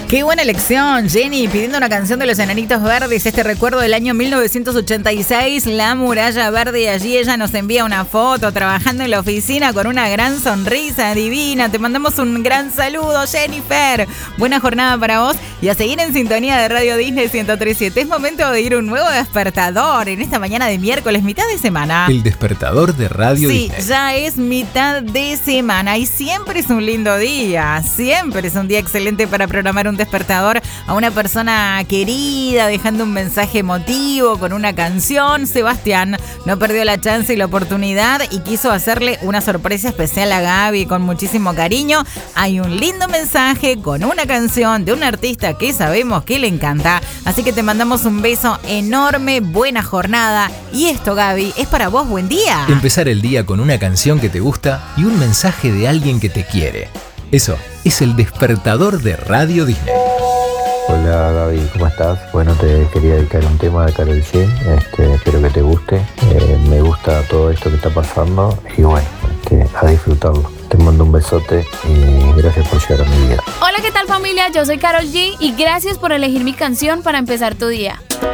Qué buena elección, Jenny, pidiendo una canción de los Enanitos Verdes, este recuerdo del año 1986, la Muralla Verde, y allí ella nos envía una foto trabajando en la oficina con una gran sonrisa divina. Te mandamos un gran saludo, Jennifer. Buena jornada para vos y a seguir en sintonía de Radio Disney 103.7. Es momento de ir a un nuevo despertador en esta mañana de miércoles, mitad de semana. El despertador de Radio Disney. Sí, ya es mitad de semana y siempre es un lindo día, siempre es un día excelente para programar un despertador a una persona querida, dejando un mensaje emotivo con una canción. Sebastián no perdió la chance y la oportunidad y quiso hacerle una sorpresa especial a Gaby con muchísimo cariño. Hay un lindo mensaje con una canción de un artista que sabemos que le encanta, así que te mandamos un beso enorme, buena jornada. Y esto, Gaby, es para vos. Buen día. Empezar el día con una canción que te gusta y un mensaje de alguien que te quiere. Eso es el despertador de Radio Disney. Hola Gaby, ¿cómo estás? Bueno, te quería dedicar un tema de Karol G, espero que te guste. Me gusta todo esto que está pasando y bueno, a disfrutarlo. Te mando un besote y gracias por llegar a mi vida. Hola, ¿qué tal familia? Yo soy Karol G y gracias por elegir mi canción para empezar tu día.